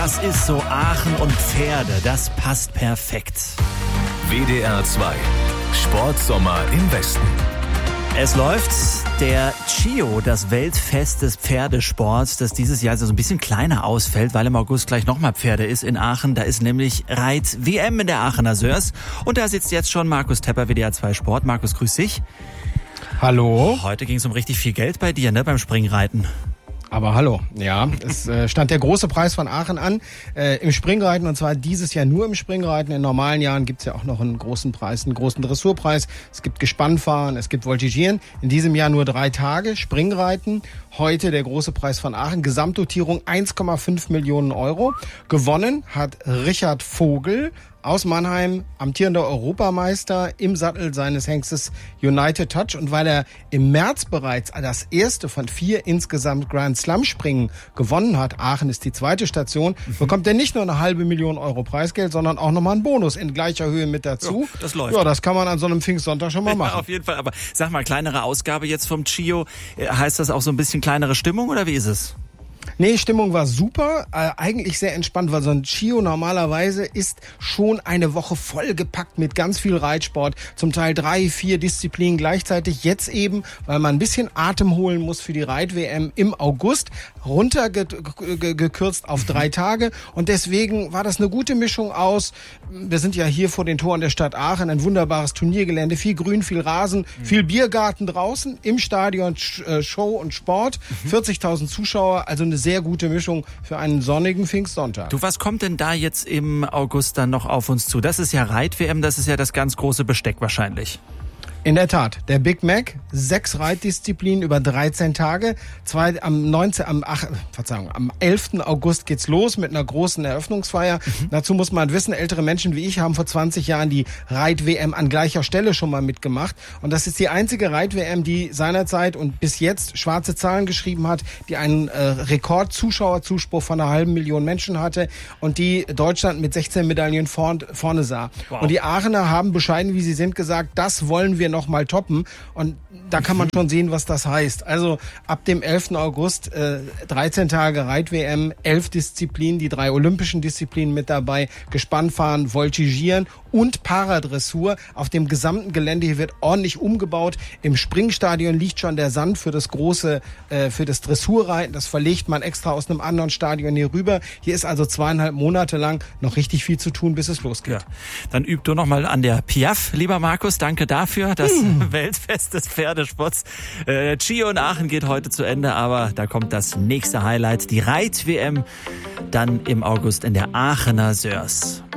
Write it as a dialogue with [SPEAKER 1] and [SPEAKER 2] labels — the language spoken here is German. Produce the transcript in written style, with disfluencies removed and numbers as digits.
[SPEAKER 1] Das ist so Aachen und Pferde, das passt perfekt.
[SPEAKER 2] WDR 2, Sportsommer im Westen.
[SPEAKER 1] Es läuft der CHIO, das Weltfest des Pferdesports, das dieses Jahr so ein bisschen kleiner ausfällt, weil im August gleich nochmal Pferde ist in Aachen. Da ist nämlich Reit-WM in der Aachener Sörs. Und da sitzt jetzt schon Markus Tepper, WDR 2 Sport. Markus, grüß dich.
[SPEAKER 3] Hallo.
[SPEAKER 1] Heute ging es um richtig viel Geld bei dir, ne, beim Springreiten.
[SPEAKER 3] Aber hallo, ja, es stand der große Preis von Aachen an im Springreiten, und zwar dieses Jahr nur im Springreiten. In normalen Jahren gibt's ja auch noch einen großen Preis, einen großen Dressurpreis. Es gibt Gespannfahren, es gibt Voltigieren. In diesem Jahr nur 3 Tage Springreiten. Heute der große Preis von Aachen. Gesamtdotierung 1,5 Millionen Euro. Gewonnen hat Richard Vogel aus Mannheim, amtierender Europameister im Sattel seines Hengstes United Touch. Und weil er im März bereits das erste von 4 insgesamt Grand Slam Springen gewonnen hat, Aachen ist die zweite Station, bekommt er nicht nur eine halbe Million Euro Preisgeld, sondern auch nochmal einen Bonus in gleicher Höhe mit dazu.
[SPEAKER 1] Ja, das läuft.
[SPEAKER 3] Ja, das kann man an so einem Pfingstsonntag schon mal machen.
[SPEAKER 1] Ja, auf jeden Fall. Aber sag mal, kleinere Ausgabe jetzt vom CHIO. Heißt das auch so ein bisschen kleinere Stimmung oder wie ist es?
[SPEAKER 3] Nee, Stimmung war super, eigentlich sehr entspannt, weil so ein CHIO normalerweise ist schon eine Woche vollgepackt mit ganz viel Reitsport, zum Teil 3, 4 Disziplinen gleichzeitig. Jetzt eben, weil man ein bisschen Atem holen muss für die Reit-WM im August, runtergekürzt auf 3 Tage, und deswegen war das eine gute Mischung aus. Wir sind ja hier vor den Toren der Stadt Aachen, ein wunderbares Turniergelände, viel Grün, viel Rasen, viel Biergarten draußen, im Stadion Show und Sport, 40.000 Zuschauer, also eine sehr gute Mischung für einen sonnigen Pfingstsonntag.
[SPEAKER 1] Du, was kommt denn da jetzt im August dann noch auf uns zu? Das ist ja Reit-WM, das ist ja das ganz große Besteck wahrscheinlich.
[SPEAKER 3] In der Tat, der Big Mac, 6 Reitdisziplinen über 13 Tage. Am 11. August geht's los mit einer großen Eröffnungsfeier. Dazu muss man wissen, ältere Menschen wie ich haben vor 20 Jahren die Reit-WM an gleicher Stelle schon mal mitgemacht. Und das ist die einzige Reit-WM, die seinerzeit und bis jetzt schwarze Zahlen geschrieben hat, die einen Rekord-Zuschauerzuspruch von 500.000 Menschen hatte und die Deutschland mit 16 Medaillen vorne sah. Wow. Und die Aachener haben, bescheiden wie sie sind, gesagt, das wollen wir noch mal toppen, und da kann man schon sehen, was das heißt. Also ab dem 11. August 13 Tage Reit-WM, 11 Disziplinen, die 3 olympischen Disziplinen mit dabei, Gespannfahren, Voltigieren und Paradressur. Auf dem gesamten Gelände hier wird ordentlich umgebaut. Im Springstadion liegt schon der Sand für das große, für das Dressurreiten. Das verlegt man extra aus einem anderen Stadion hier rüber. Hier ist also 2,5 Monate lang noch richtig viel zu tun, bis es losgeht.
[SPEAKER 1] Ja. Dann üb du noch mal an der Piaffe, lieber Markus. Danke dafür. Das Weltfest des Pferdesports. CHIO in Aachen geht heute zu Ende, aber da kommt das nächste Highlight, die Reit-WM, dann im August in der Aachener Sörs.